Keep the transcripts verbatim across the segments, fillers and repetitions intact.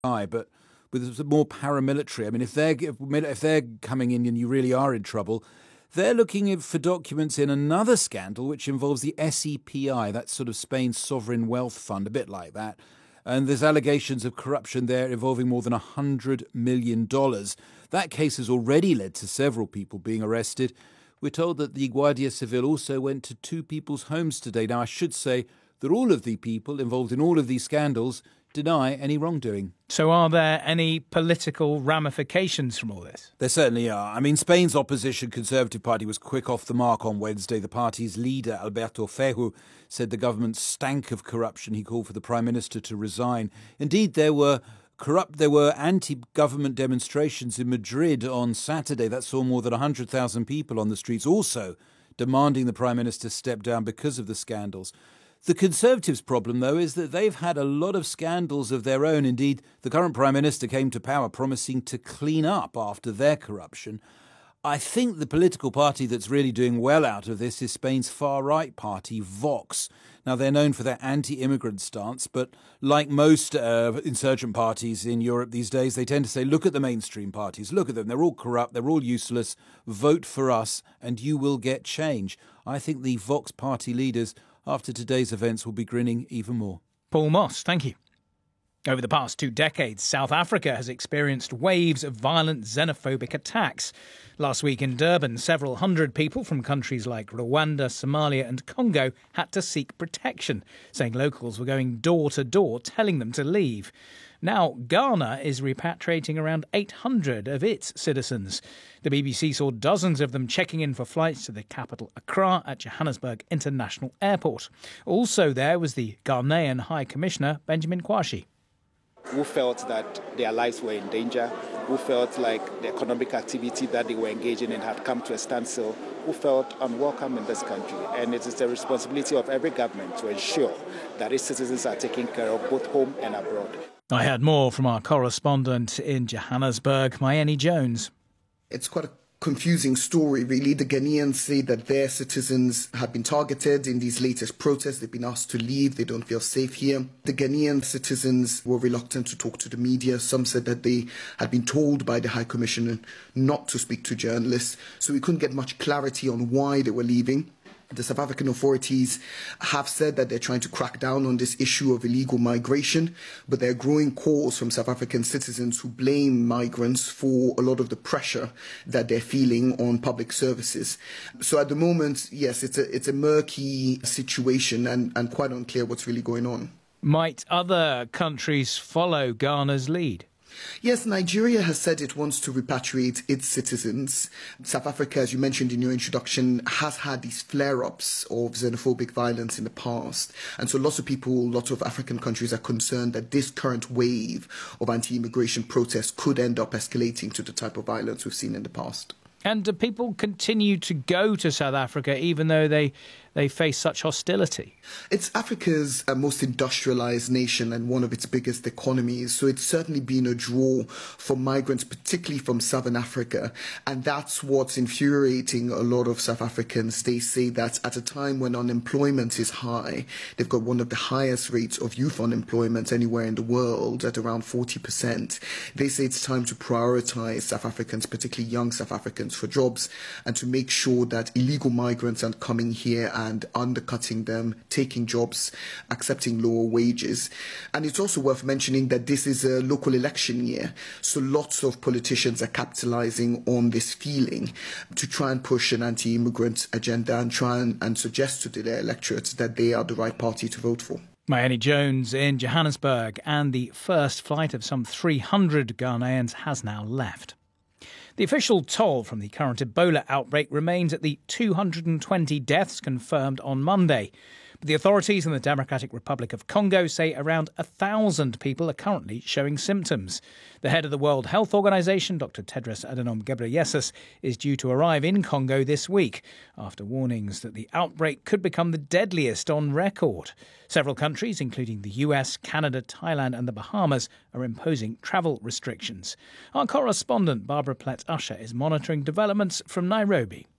but with more paramilitary. I mean, if they're if they're coming in and you really are in trouble, they're looking for documents in another scandal which involves the S E P I, that's sort of Spain's sovereign wealth fund, a bit like that. And there's allegations of corruption there involving more than one hundred million dollars. That case has already led to several people being arrested. We're told that the Guardia Civil also went to two people's homes today. Now, I should say that all of the people involved in all of these scandals deny any wrongdoing. So are there any political ramifications from all this? There certainly are. I mean, Spain's opposition Conservative Party was quick off the mark on Wednesday. The party's leader, Alberto Feijóo, said the government stank of corruption. He called for the Prime Minister to resign. Indeed, there were corrupt. There were anti-government demonstrations in Madrid on Saturday. That saw more than one hundred thousand people on the streets, also demanding the Prime Minister step down because of the scandals. The Conservatives' problem, though, is that they've had a lot of scandals of their own. Indeed, the current Prime Minister came to power promising to clean up after their corruption. I think the political party that's really doing well out of this is Spain's far-right party, Vox. Now, they're known for their anti-immigrant stance, but like most uh, insurgent parties in Europe these days, they tend to say, look at the mainstream parties, look at them, they're all corrupt, they're all useless, vote for us and you will get change. I think the Vox party leaders, after today's events, will be grinning even more. Paul Moss, thank you. Over the past two decades, South Africa has experienced waves of violent xenophobic attacks. Last week in Durban, several hundred people from countries like Rwanda, Somalia and Congo had to seek protection, saying locals were going door to door telling them to leave. Now, Ghana is repatriating around eight hundred of its citizens. The B B C saw dozens of them checking in for flights to the capital Accra at Johannesburg International Airport. Also there was the Ghanaian High Commissioner, Benjamin Kwashi. Who felt that their lives were in danger, who felt like the economic activity that they were engaging in had come to a standstill, who felt unwelcome in this country. And it is the responsibility of every government to ensure that its citizens are taken care of both home and abroad. I heard more from our correspondent in Johannesburg, Mayeni Jones. It's quite a confusing story, really. The Ghanaians say that their citizens have been targeted in these latest protests. They've been asked to leave. They don't feel safe here. The Ghanaian citizens were reluctant to talk to the media. Some said that they had been told by the High Commissioner not to speak to journalists. So we couldn't get much clarity on why they were leaving. The South African authorities have said that they're trying to crack down on this issue of illegal migration, but there are growing calls from South African citizens who blame migrants for a lot of the pressure that they're feeling on public services. So at the moment, yes, it's a, it's a murky situation and, and quite unclear what's really going on. Might other countries follow Ghana's lead? Yes, Nigeria has said it wants to repatriate its citizens. South Africa, as you mentioned in your introduction, has had these flare-ups of xenophobic violence in the past. And so lots of people, lots of African countries are concerned that this current wave of anti-immigration protests could end up escalating to the type of violence we've seen in the past. And do people continue to go to South Africa even though they they face such hostility? It's Africa's uh, most industrialized nation and one of its biggest economies, so it's certainly been a draw for migrants, particularly from Southern Africa, and that's what's infuriating a lot of South Africans. They say that at a time when unemployment is high, they've got one of the highest rates of youth unemployment anywhere in the world at around forty percent. They say it's time to prioritize South Africans, particularly young South Africans, for jobs and to make sure that illegal migrants aren't coming here and undercutting them, taking jobs, accepting lower wages. And it's also worth mentioning that this is a local election year, so lots of politicians are capitalizing on this feeling to try and push an anti-immigrant agenda and try and, and suggest to their electorate that they are the right party to vote for. Mayeni Jones in Johannesburg, and the first flight of some three hundred Ghanaians has now left. The official toll from the current Ebola outbreak remains at the two hundred twenty deaths confirmed on Monday. But the authorities in the Democratic Republic of Congo say around one thousand people are currently showing symptoms. The head of the World Health Organization, Doctor Tedros Adhanom Ghebreyesus, is due to arrive in Congo this week after warnings that the outbreak could become the deadliest on record. Several countries, including the U S, Canada, Thailand and the Bahamas, are imposing travel restrictions. Our correspondent Barbara Plett-Usher is monitoring developments from Nairobi.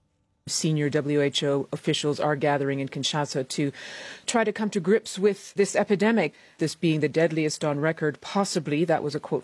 Senior W H O officials are gathering in Kinshasa to try to come to grips with this epidemic, this being the deadliest on record. Possibly, that was a quote